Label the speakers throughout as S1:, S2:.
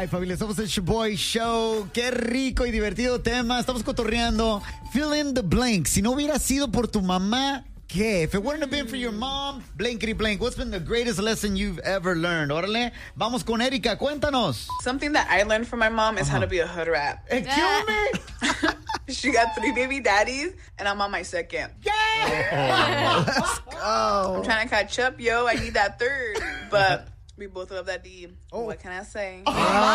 S1: Ay, familia, estamos en Shoboy Show. Qué rico y divertido tema. Estamos cotorreando. Fill in the blank. Si no hubiera sido por tu mamá, ¿qué? If it wouldn't have been for your mom, blankety blank. What's been the greatest lesson you've ever learned? Órale, vamos con Erika. Cuéntanos.
S2: Something that I learned from my mom is how to be a hood rat.
S1: Excuse me?
S2: She got 3 baby daddies, and I'm on my second.
S1: Yeah! Let's go.
S2: I'm trying to catch up, yo. I need that third. But we both love that D. What can I say?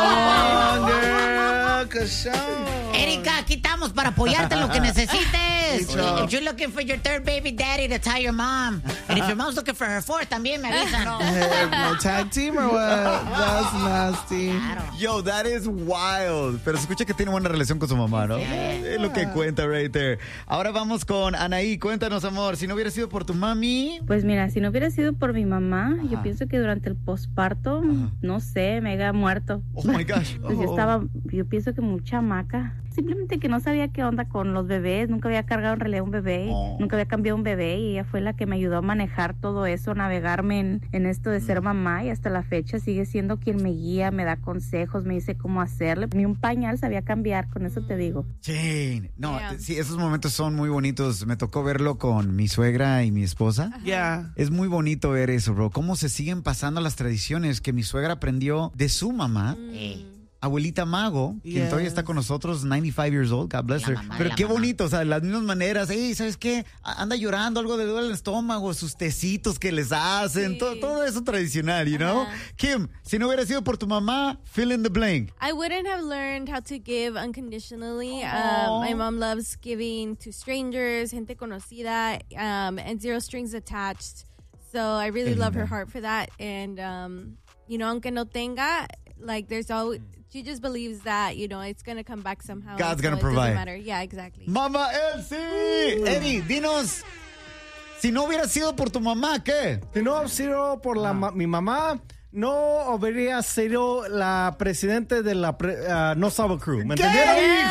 S3: Erika, aquí estamos para apoyarte en lo que necesites. If you're looking for your third baby daddy, to tell your mom. And if your mom's looking for her fourth, también me avisan.
S4: No tag team or what? That's nasty.
S3: Claro.
S1: Yo, that is wild. Pero se escucha que tiene buena relación con su mamá, ¿no? Es lo que cuenta right there. Ahora vamos con Anaí. Cuéntanos, amor. Si no hubiera sido por tu mami...
S5: Pues mira, si no hubiera sido por mi mamá, yo pienso que durante el posparto, no sé, me había muerto.
S1: Oh my gosh.
S5: Pues yo pienso que mucha hamaca. Simplemente que no sabía qué onda con los bebés, nunca había cargado en realidad un bebé, nunca había cambiado un bebé y ella fue la que me ayudó a manejar todo eso, navegarme en esto de ser mamá y hasta la fecha sigue siendo quien me guía, me da consejos, me dice cómo hacerle. Ni un pañal sabía cambiar, con eso te digo.
S1: Sí, no, sí, esos momentos son muy bonitos. Me tocó verlo con mi suegra y mi esposa.
S4: Yeah.
S1: Es muy bonito ver eso, bro. Cómo se siguen pasando las tradiciones que mi suegra aprendió de su mamá. Abuelita Mago, quien todavía está con nosotros, 95 years old, God bless her. Pero qué bonito, o sea, las mismas maneras. Hey, ¿sabes qué? Anda llorando, algo de duele en el estómago, sus tecitos que les hacen, todo eso tradicional, you know? Kim, si no hubiera sido por tu mamá, fill in the blank.
S6: I wouldn't have learned how to give unconditionally. My mom loves giving to strangers, gente conocida, and zero strings attached. So I really love her heart for that. And, you know, aunque no tenga, like, there's always... She just believes that, you know, it's going to come back somehow.
S1: God's going to
S6: It doesn't
S1: provide.
S6: matter. Yeah, exactly.
S1: Mama Elsie. Eddie, dinos, si no hubiera sido por tu mamá, ¿qué?
S4: Si no hubiera sido por mi mamá, no habría sido la presidente de la No Sabo Crew. ¿Me entendieron?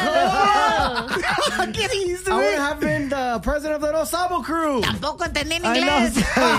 S1: ¿Qué dices?
S4: I would have been the president of the No Sabo Crew.
S3: Tampoco entendí en
S4: I
S3: inglés.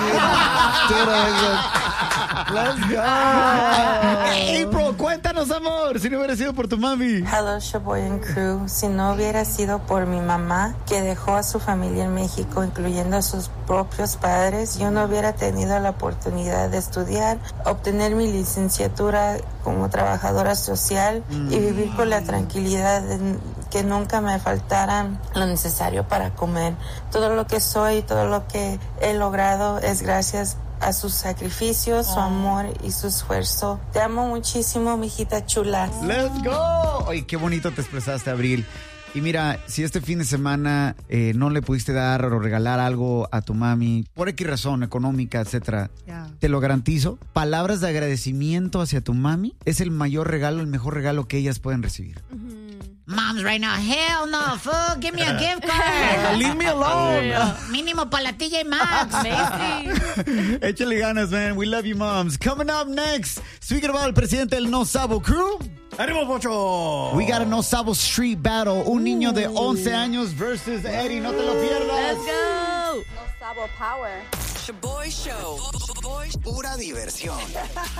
S4: Let's go.
S1: April, cuéntanos, amor, si no hubiera sido por tu mami.
S7: Hello, Shoboy and Crew. Si no hubiera sido por mi mamá, que dejó a su familia en México, incluyendo a sus propios padres, yo no hubiera tenido la oportunidad de estudiar, obtener mi licenciatura como trabajadora social y vivir con la tranquilidad de que nunca me faltara lo necesario para comer. Todo lo que soy, todo lo que he logrado es gracias a sus sacrificios, su amor y su esfuerzo. Te amo muchísimo, mijita chula.
S1: Let's go. Ay, qué bonito te expresaste, Abril. Y mira, si este fin de semana no le pudiste dar o regalar algo a tu mami, por X razón, económica, etcétera, te lo garantizo, palabras de agradecimiento hacia tu mami es el mayor regalo, el mejor regalo que ellas pueden recibir.
S3: Moms right now, hell no, fool, give me a gift card.
S4: Leave me alone.
S3: Mínimo para la TJ Maxx.
S1: Échale ganas, man. We love you, moms. Coming up next, speaking about el presidente del No Sabo Crew.
S4: ¡Ánimo, Pocho!
S1: We got a No Sabo Street Battle. Un niño de 11 años versus Eddie. No te lo pierdas.
S6: Let's go.
S8: Shoboy Show. Pura diversión.